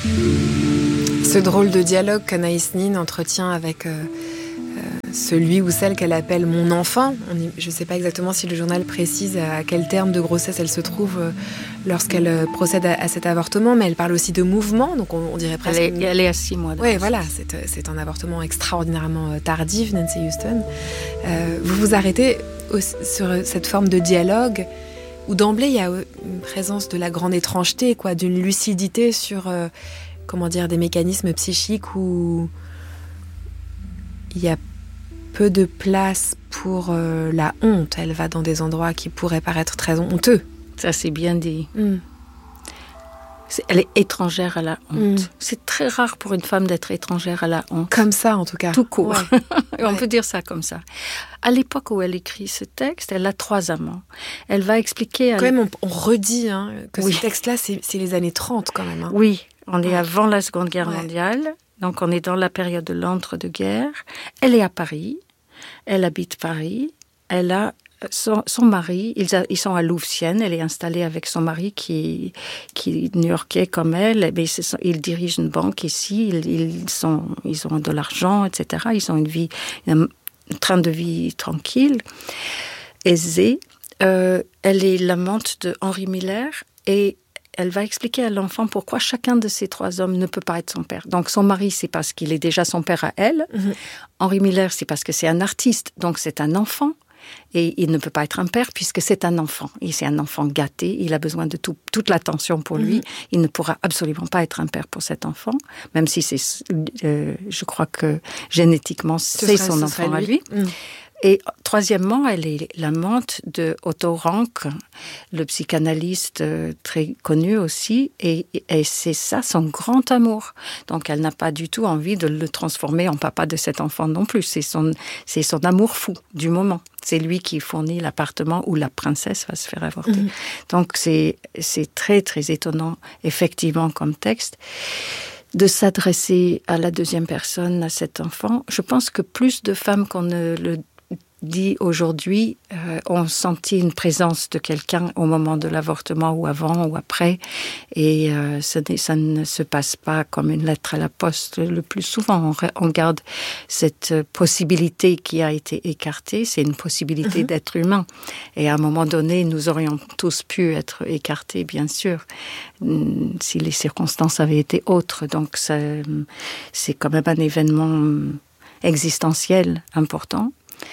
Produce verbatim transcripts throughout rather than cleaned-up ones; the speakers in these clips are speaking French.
Ce drôle de dialogue qu'Anaïs Nin entretient avec euh, euh, celui ou celle qu'elle appelle « mon enfant ». Je ne sais pas exactement si le journal précise à quel terme de grossesse elle se trouve euh, lorsqu'elle euh, procède à, à cet avortement, mais elle parle aussi de mouvement, donc on, on dirait presque... Elle est, elle est à six mois. Oui, voilà, c'est, c'est un avortement extraordinairement tardif, Nancy Houston. Euh, vous vous arrêtez au, sur cette forme de dialogue où d'emblée il y a une présence de la grande étrangeté, quoi, d'une lucidité sur... Euh, comment dire, des mécanismes psychiques où il y a peu de place pour euh, la honte. Elle va dans des endroits qui pourraient paraître très honteux. Ça, c'est bien dit. Mm. C'est, elle est étrangère à la honte. Mm. C'est très rare pour une femme d'être étrangère à la honte. Comme ça, en tout cas. Tout court. Ouais. On ouais. peut dire ça comme ça. À l'époque où elle écrit ce texte, elle a trois amants. Elle va expliquer... À quand même, on, on redit hein, que oui. ce texte-là, c'est, c'est les années trente quand même. Hein. Oui. On est avant la Seconde Guerre ouais. mondiale, donc on est dans la période de l'entre-deux-guerres. Elle est à Paris, elle habite Paris, elle a son, son mari, ils, a, ils sont à Louvciennes, elle est installée avec son mari qui, qui est new-yorkais comme elle, mais ils dirigent une banque ici, ils, ils, sont, ils ont de l'argent, et cetera. Ils ont une vie, un train de vie tranquille, aisé. Euh, elle est l'amante de Henri Miller et elle va expliquer à l'enfant pourquoi chacun de ces trois hommes ne peut pas être son père. Donc son mari, c'est parce qu'il est déjà son père à elle. Mm-hmm. Henri Miller, c'est parce que c'est un artiste, donc c'est un enfant. Et il ne peut pas être un père puisque c'est un enfant. Et c'est un enfant gâté, il a besoin de tout, toute l'attention pour lui. Mm-hmm. Il ne pourra absolument pas être un père pour cet enfant, même si c'est, euh, je crois que génétiquement, ce c'est serait, son enfant à lui. lui. Mm. Et troisièmement, elle est l'amante de Otto Rank, le psychanalyste très connu aussi, et, et c'est ça son grand amour. Donc elle n'a pas du tout envie de le transformer en papa de cet enfant non plus. C'est son, c'est son amour fou du moment. C'est lui qui fournit l'appartement où la princesse va se faire avorter. Mmh. Donc c'est, c'est très très étonnant, effectivement, comme texte. De s'adresser à la deuxième personne, à cet enfant. Je pense que plus de femmes qu'on ne le dit aujourd'hui, euh, ont senti une présence de quelqu'un au moment de l'avortement ou avant ou après. Et euh, ça, ça ne se passe pas comme une lettre à la poste. Le plus souvent, on, on garde cette possibilité qui a été écartée. C'est une possibilité mm-hmm. d'être humain. Et à un moment donné, nous aurions tous pu être écartés, bien sûr, si les circonstances avaient été autres. Donc, ça, c'est quand même un événement existentiel important.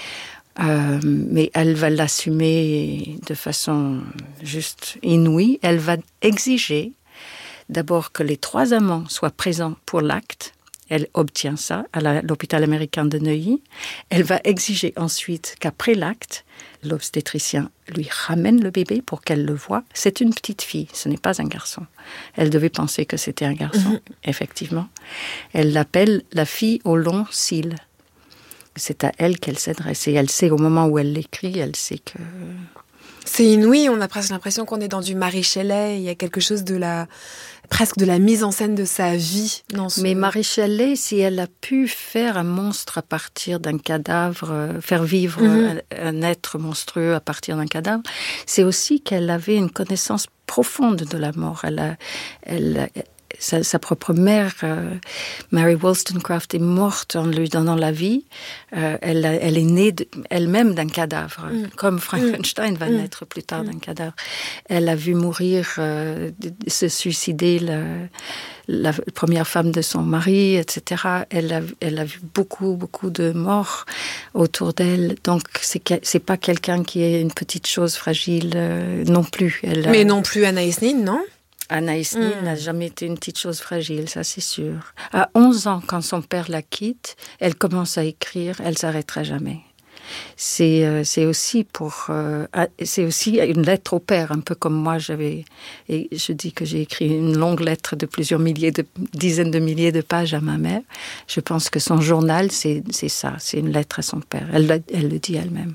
Euh, mais elle va l'assumer de façon juste inouïe. Elle va exiger d'abord que les trois amants soient présents pour l'acte. Elle obtient ça à la, l'hôpital américain de Neuilly. Elle va exiger ensuite qu'après l'acte, l'obstétricien lui ramène le bébé pour qu'elle le voie. C'est une petite fille, ce n'est pas un garçon. Elle devait penser que c'était un garçon, mm-hmm. effectivement. Elle l'appelle la fille aux longs cils. C'est à elle qu'elle s'adresse. Et elle sait, au moment où elle l'écrit, elle sait que... C'est inouï, on a presque l'impression qu'on est dans du Mary Shelley. Il y a quelque chose de la... presque de la mise en scène de sa vie. Dans ce... Mais Mary Shelley, si elle a pu faire un monstre à partir d'un cadavre, faire vivre mm-hmm. un, un être monstrueux à partir d'un cadavre, c'est aussi qu'elle avait une connaissance profonde de la mort. Elle a... Elle, Sa, sa propre mère, euh, Mary Wollstonecraft, est morte en lui donnant la vie. Euh, elle, elle est née de, elle-même d'un cadavre, mm. comme Frankenstein mm. va naître plus tard mm. d'un cadavre. Elle a vu mourir, euh, se suicider la, la première femme de son mari, et cetera. Elle a, elle a vu beaucoup, beaucoup de morts autour d'elle. Donc, c'est, c'est pas quelqu'un qui est une petite chose fragile euh, non plus. Elle a... Mais non plus Anaïs Nin, non ? Anaïs Nin mmh. n'a jamais été une petite chose fragile, ça c'est sûr. À onze ans, quand son père la quitte, elle commence à écrire, elle ne s'arrêtera jamais. C'est, euh, c'est, aussi pour, euh, c'est aussi une lettre au père, un peu comme moi j'avais... Et je dis que j'ai écrit une longue lettre de plusieurs milliers, de dizaines de milliers de pages à ma mère. Je pense que son journal, c'est, c'est ça, c'est une lettre à son père. Elle, elle le dit elle-même.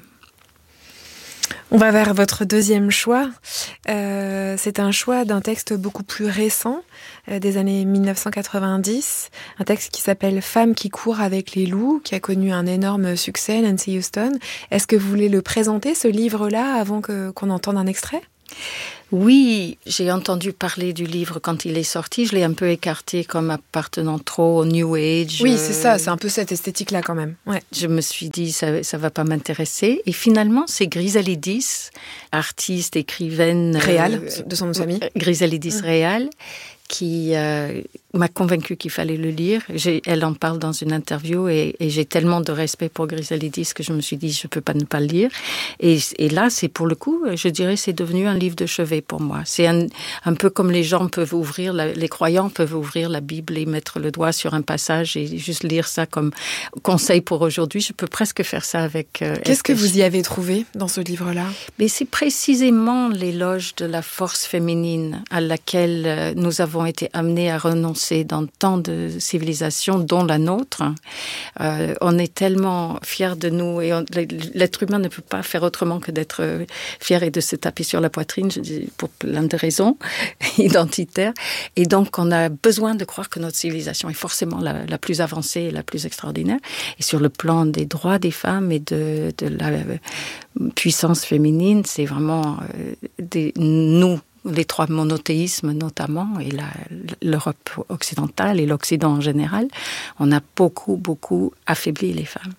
On va vers votre deuxième choix. Euh, c'est un choix d'un texte beaucoup plus récent, euh, des années dix-neuf cent quatre-vingt-dix. Un texte qui s'appelle « Femme qui court avec les loups », qui a connu un énorme succès, Nancy Houston. Est-ce que vous voulez le présenter, ce livre-là, avant que, qu'on entende un extrait ? Oui, j'ai entendu parler du livre quand il est sorti. Je l'ai un peu écarté comme appartenant trop au New Age. Oui, c'est ça, c'est un peu cette esthétique-là quand même. Ouais. Je me suis dit, ça ne va pas m'intéresser. Et finalement, c'est Grisalidis, artiste, écrivaine... Réal, euh, de son nom de famille. Grisalidis mmh. Réal, qui euh, m'a convaincue qu'il fallait le lire. J'ai, elle en parle dans une interview et, et j'ai tellement de respect pour Grisalidis que je me suis dit, je ne peux pas ne pas le lire. Et, et là, c'est pour le coup, je dirais, c'est devenu un livre de chevet pour moi. C'est un, un peu comme les gens peuvent ouvrir, la, les croyants peuvent ouvrir la Bible et mettre le doigt sur un passage et juste lire ça comme conseil pour aujourd'hui. Je peux presque faire ça avec... Euh, Qu'est-ce que vous y avez trouvé dans ce livre-là ? Mais c'est précisément l'éloge de la force féminine à laquelle euh, nous avons été amenés à renoncer dans tant de civilisations, dont la nôtre. Euh, on est tellement fiers de nous et on, l'être humain ne peut pas faire autrement que d'être fier et de se taper sur la poitrine, je dis, pour plein de raisons identitaires. Et donc, on a besoin de croire que notre civilisation est forcément la, la plus avancée et la plus extraordinaire. Et sur le plan des droits des femmes et de, de la puissance féminine, c'est vraiment euh, des, nous, les trois monothéismes notamment, et la, l'Europe occidentale et l'Occident en général, on a beaucoup, beaucoup affaibli les femmes.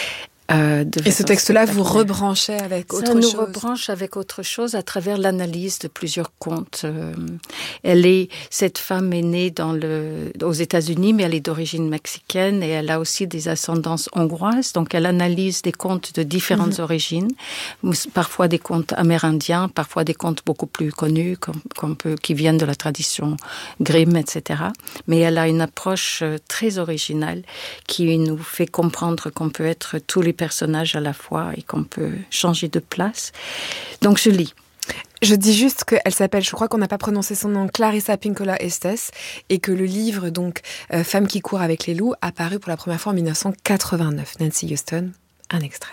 Euh, et ce texte-là vous rebranchez avec autre chose ? Ça nous rebranche avec autre chose à travers l'analyse de plusieurs contes. Euh, elle est, cette femme est née dans le, aux États-Unis, mais elle est d'origine mexicaine et elle a aussi des ascendances hongroises. Donc elle analyse des contes de différentes mmh. origines, parfois des contes amérindiens, parfois des contes beaucoup plus connus, comme, comme peut, qui viennent de la tradition Grimm, et cetera. Mais elle a une approche très originale qui nous fait comprendre qu'on peut être tous les personnages à la fois et qu'on peut changer de place. Donc je lis. Je dis juste qu'elle s'appelle, je crois qu'on n'a pas prononcé son nom, Clarissa Pinkola Estes, et que le livre, donc, euh, Femme qui court avec les loups, a paru pour la première fois en dix-neuf cent quatre-vingt-neuf. Nancy Houston, un extrait.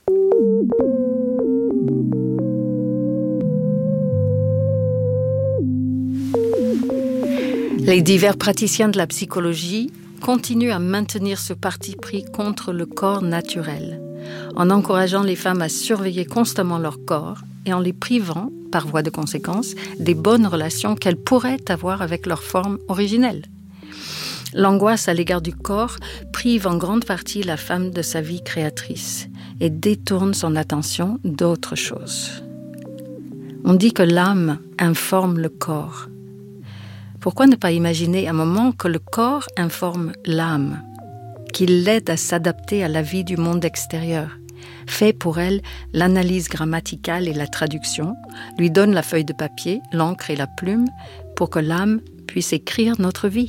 Les divers praticiens de la psychologie continue à maintenir ce parti pris contre le corps naturel, en encourageant les femmes à surveiller constamment leur corps et en les privant, par voie de conséquence, des bonnes relations qu'elles pourraient avoir avec leur forme originelle. L'angoisse à l'égard du corps prive en grande partie la femme de sa vie créatrice et détourne son attention d'autres choses. On dit que l'âme informe le corps. Pourquoi ne pas imaginer un moment que le corps informe l'âme, qu'il l'aide à s'adapter à la vie du monde extérieur, fait pour elle l'analyse grammaticale et la traduction, lui donne la feuille de papier, l'encre et la plume pour que l'âme puisse écrire notre vie.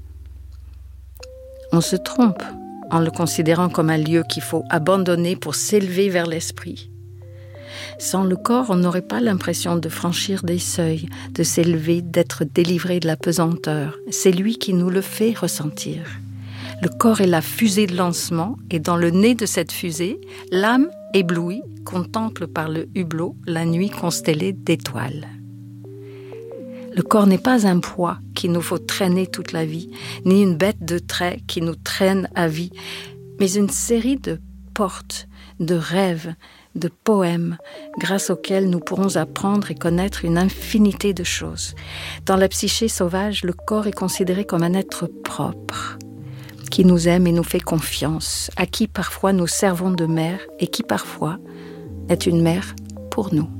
On se trompe en le considérant comme un lieu qu'il faut abandonner pour s'élever vers l'esprit. Sans le corps, on n'aurait pas l'impression de franchir des seuils, de s'élever, d'être délivré de la pesanteur. C'est lui qui nous le fait ressentir. Le corps est la fusée de lancement, et dans le nez de cette fusée, l'âme, éblouie, contemple par le hublot la nuit constellée d'étoiles. Le corps n'est pas un poids qu'il nous faut traîner toute la vie, ni une bête de trait qui nous traîne à vie, mais une série de portes, de rêves, de poèmes, grâce auxquels nous pourrons apprendre et connaître une infinité de choses. Dans la psyché sauvage, le corps est considéré comme un être propre, qui nous aime et nous fait confiance, à qui parfois nous servons de mère et qui parfois est une mère pour nous.